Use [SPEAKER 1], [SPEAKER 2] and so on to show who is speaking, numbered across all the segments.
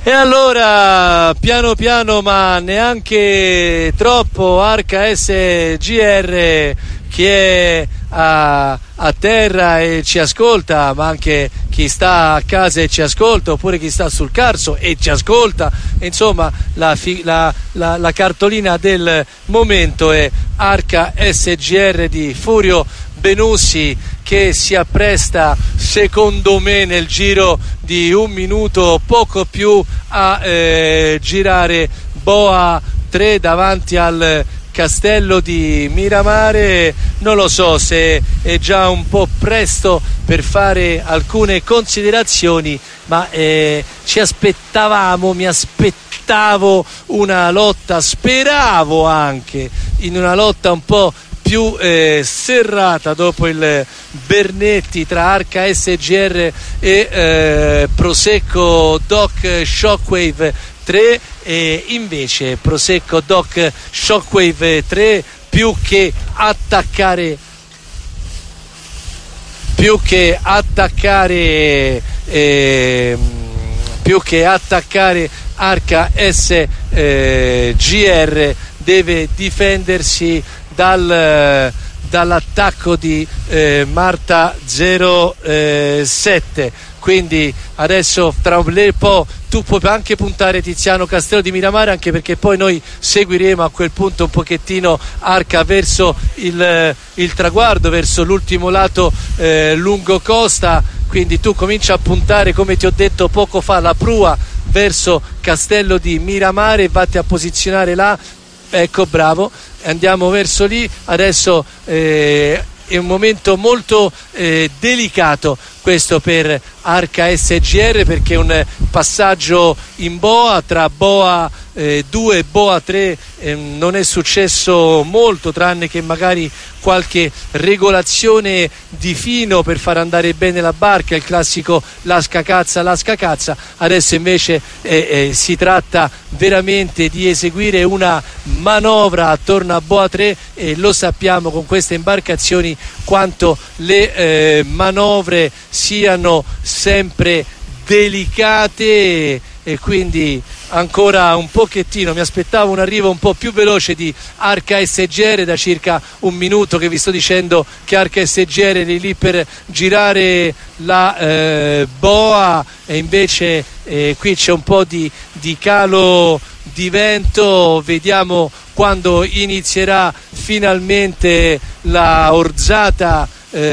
[SPEAKER 1] E allora, piano piano, ma neanche troppo, Arca SGR, chi è a terra e ci ascolta, ma anche chi sta a casa e ci ascolta, oppure chi sta sul carso e ci ascolta, insomma la cartolina del momento è Arca SGR di Furio Benussi, che si appresta, secondo me, nel giro di un minuto, poco più, a girare boa 3 davanti al Castello di Miramare. Non lo so se è già un po' presto per fare alcune considerazioni, ma mi aspettavo una lotta, speravo anche in una lotta un po' più serrata dopo il Bernetti tra Arca SGR e Prosecco Doc Shockwave 3, e invece Prosecco Doc Shockwave 3, più che attaccare Arca SGR, deve difendersi dall'attacco di Marta 07. Quindi adesso tra un po' tu puoi anche puntare Tiziano Castello di Miramare, anche perché poi noi seguiremo a quel punto un pochettino Arca verso il traguardo, verso l'ultimo lato lungo costa. Quindi tu comincia a puntare, come ti ho detto poco fa, la prua verso Castello di Miramare e vatti a posizionare là. Ecco, bravo, andiamo verso lì. Adesso è un momento molto delicato questo per Arca SGR, perché è un passaggio in boa tra boa 2 e boa 3 non è successo molto, tranne che magari qualche regolazione di fino per far andare bene la barca, il classico lasca cazza. Adesso invece si tratta veramente di eseguire una manovra attorno a boa 3, e lo sappiamo con queste imbarcazioni quanto le manovre siano sempre delicate, e quindi ancora un pochettino mi aspettavo un arrivo un po' più veloce di Arca SGR. Da circa un minuto che vi sto dicendo che Arca SGR è lì per girare la boa, e invece qui c'è un po' di calo di vento. Vediamo quando inizierà finalmente la orzata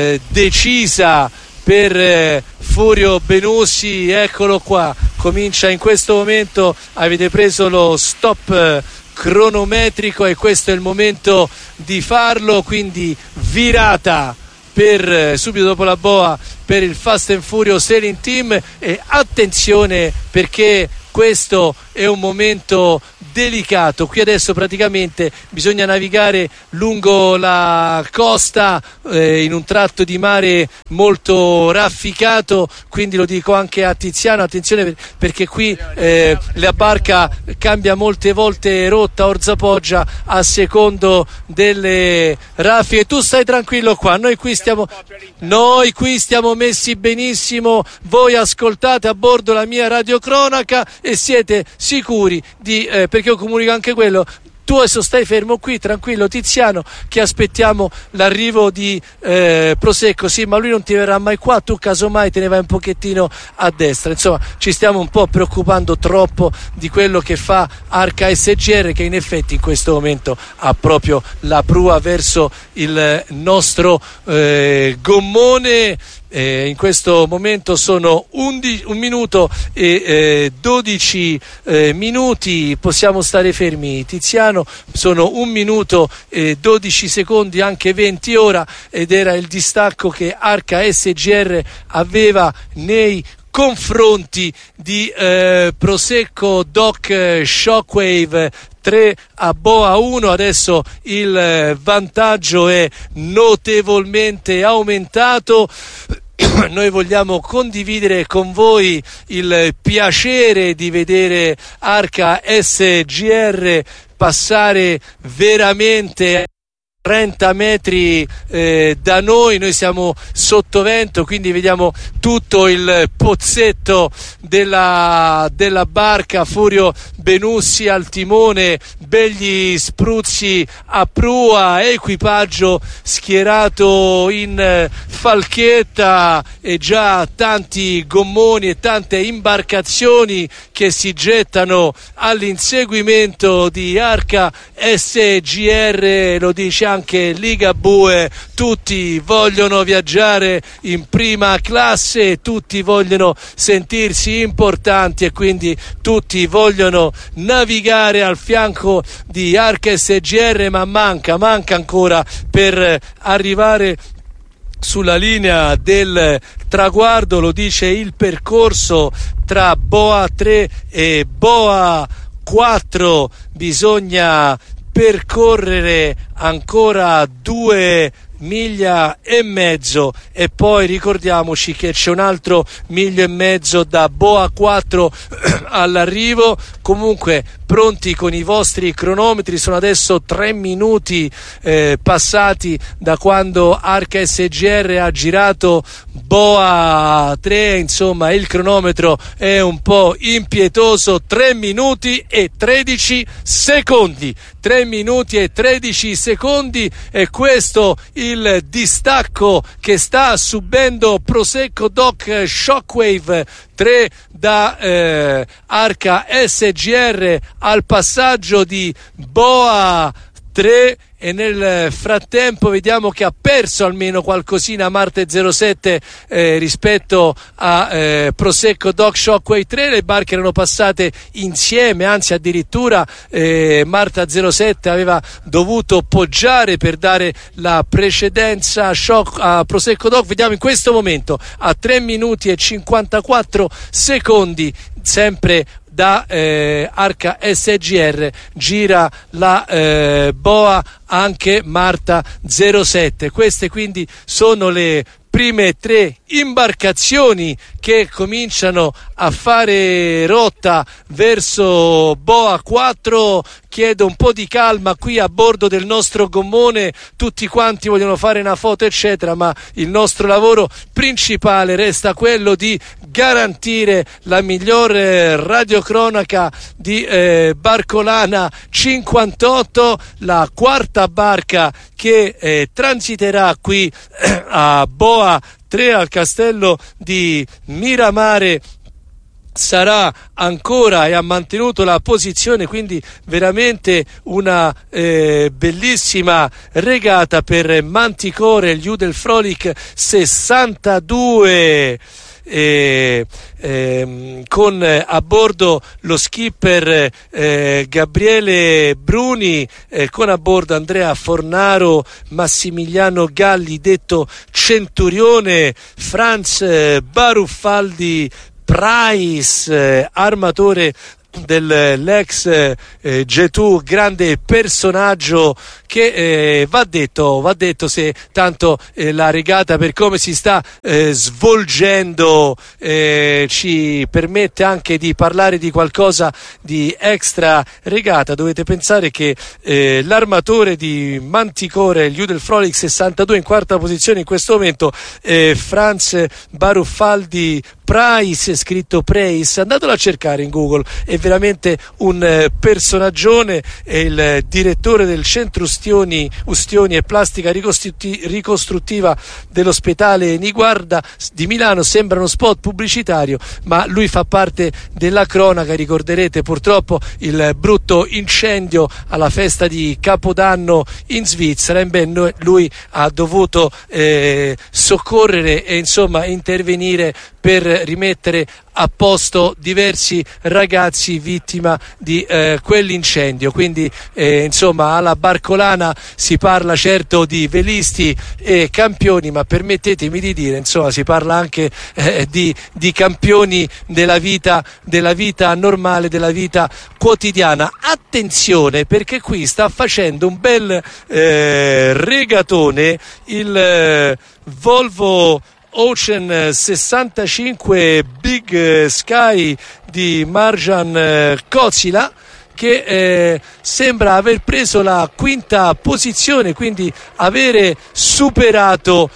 [SPEAKER 1] decisa per Furio Benussi. Eccolo qua, comincia in questo momento, avete preso lo stop cronometrico e questo è il momento di farlo. Quindi virata per subito dopo la boa per il Fast and Furious Sailing Team, e attenzione perché questo è un momento delicato. Qui adesso praticamente bisogna navigare lungo la costa in un tratto di mare molto rafficato, quindi lo dico anche a Tiziano, attenzione perché qui la barca cambia molte volte rotta, orza poggia a secondo delle raffiche. Tu stai tranquillo qua, noi qui stiamo messi benissimo, voi ascoltate a bordo la mia radiocronaca e siete sicuri di perché io comunico anche quello. Tu adesso stai fermo qui, tranquillo Tiziano, che aspettiamo l'arrivo di Prosecco. Sì, ma lui non ti verrà mai qua, tu casomai te ne vai un pochettino a destra. Insomma, ci stiamo un po' preoccupando troppo di quello che fa Arca SGR, che in effetti in questo momento ha proprio la prua verso il nostro gommone. In questo momento sono 1 minuto e 12 minuti, possiamo stare fermi Tiziano, sono 1 minuto e 12 secondi, anche 20 ora, ed era il distacco che Arca SGR aveva nei confronti di Prosecco Doc Shockwave 3 a boa 1. Adesso il vantaggio è notevolmente aumentato. Noi vogliamo condividere con voi il piacere di vedere Arca SGR passare veramente 30 metri da noi siamo sotto vento, quindi vediamo tutto il pozzetto della barca, Furio Benussi al timone, begli spruzzi a prua, equipaggio schierato in falchetta e già tanti gommoni e tante imbarcazioni che si gettano all'inseguimento di Arca SGR. Lo dice anche Ligabue, tutti vogliono viaggiare in prima classe, tutti vogliono sentirsi importanti e quindi tutti vogliono navigare al fianco di Arca SGR, ma manca ancora per arrivare sulla linea del traguardo. Lo dice il percorso tra Boa 3 e Boa 4, bisogna percorrere ancora 2,5 miglia e poi ricordiamoci che c'è un altro 1,5 miglia da Boa 4 all'arrivo. Comunque pronti con i vostri cronometri, sono adesso 3 minuti passati da quando Arca SGR ha girato Boa 3, insomma il cronometro è un po' impietoso. 3 minuti e 13 secondi, 3 minuti e 13 secondi, e questo il distacco che sta subendo Prosecco Doc Shockwave 3 da Arca SGR al passaggio di Boa 3, e nel frattempo vediamo che ha perso almeno qualcosina Marte 07 rispetto a Prosecco Doc Shockwave 3. Le barche erano passate insieme, anzi addirittura Marta 07 aveva dovuto poggiare per dare la precedenza a Prosecco Doc. Vediamo in questo momento a 3 minuti e 54 secondi sempre da Arca SGR gira la Boa anche Marta 07. Queste quindi sono le prime 3 imbarcazioni che cominciano a fare rotta verso Boa 4. Chiedo un po' di calma qui a bordo del nostro gommone, tutti quanti vogliono fare una foto eccetera, ma il nostro lavoro principale resta quello di garantire la miglior radiocronaca di Barcolana 58, la quarta barca che transiterà qui a Boa 3 al castello di Miramare. Sarà ancora e ha mantenuto la posizione, quindi veramente una bellissima regata per Manticore, il Judel Frolic 62, con a bordo lo skipper Gabriele Bruni, con a bordo Andrea Fornaro, Massimiliano Galli detto Centurione, Franz Baruffaldi Price, armatore dell'ex G2, grande personaggio che va detto se tanto la regata, per come si sta svolgendo, ci permette anche di parlare di qualcosa di extra regata. Dovete pensare che l'armatore di Manticore, il Judel Frolic 62, in quarta posizione in questo momento, Franz Baruffaldi Price, scritto Price, andatelo a cercare in Google, è veramente un personaggione. È il direttore del centro ustioni e plastica ricostruttiva dell'ospedale Niguarda di Milano. Sembra uno spot pubblicitario, ma lui fa parte della cronaca. Ricorderete purtroppo il brutto incendio alla festa di Capodanno in Svizzera, e lui ha dovuto soccorrere e insomma intervenire per rimettere a posto diversi ragazzi vittima di quell'incendio. Quindi insomma alla Barcolana si parla certo di velisti e campioni, ma permettetemi di dire insomma si parla anche di campioni della vita normale, della vita quotidiana. Attenzione, perché qui sta facendo un bel regatone il Volvo Ocean 65 Big Sky di Marjan Kozila, che sembra aver preso la quinta posizione, quindi avere superato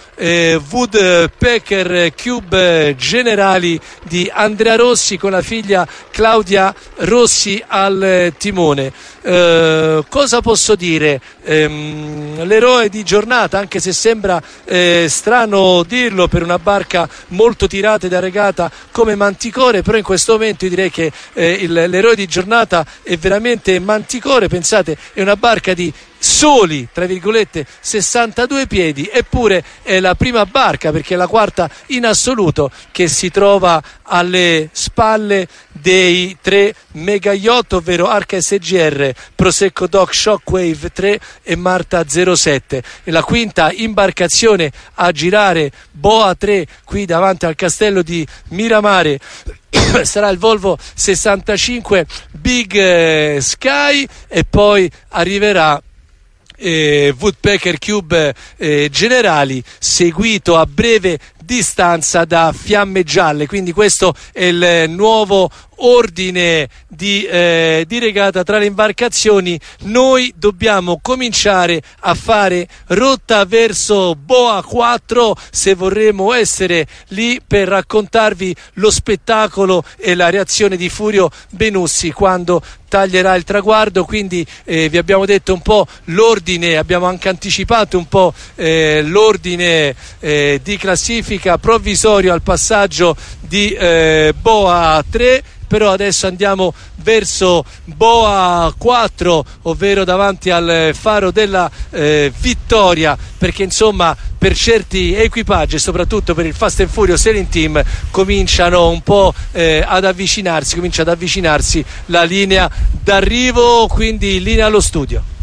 [SPEAKER 1] Woodpecker Cube Generali di Andrea Rossi con la figlia Claudia Rossi al timone. Cosa posso dire? L'eroe di giornata, anche se sembra strano dirlo per una barca molto tirata ed regata come Manticore, però in questo momento io direi che l'eroe di giornata è veramente Manticore. Pensate, è una barca di soli, tra virgolette, 62 piedi, eppure è la prima barca, perché è la quarta in assoluto, che si trova alle spalle dei 3 mega yacht, ovvero Arca SGR, Prosecco Dock Shockwave 3 e Marta 07. E la quinta imbarcazione a girare Boa 3 qui davanti al castello di Miramare sarà il Volvo 65 Big Sky, e poi arriverà Woodpecker Cube Generali, seguito a breve distanza da Fiamme Gialle. Quindi questo è il nuovo ordine di regata tra le imbarcazioni. Noi dobbiamo cominciare a fare rotta verso Boa 4 se vorremmo essere lì per raccontarvi lo spettacolo e la reazione di Furio Benussi quando taglierà il traguardo. Quindi vi abbiamo detto un po' l'ordine, abbiamo anche anticipato un po' l'ordine di classifica provvisorio al passaggio di Boa 3. Però adesso andiamo verso Boa 4, ovvero davanti al faro della Vittoria, perché insomma per certi equipaggi e soprattutto per il Fast and Furious Sailing Team cominciano un po' comincia ad avvicinarsi la linea d'arrivo, quindi linea allo studio.